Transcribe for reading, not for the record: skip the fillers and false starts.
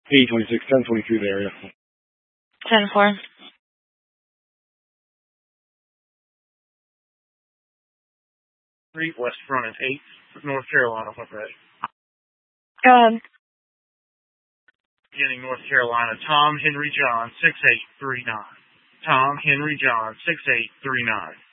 826, 1023 the area. 10-4. Street, West Front at 8, North Carolina, what ready? Go ahead. Beginning North Carolina, Tom Henry John, 6839. Tom Henry John, 6839.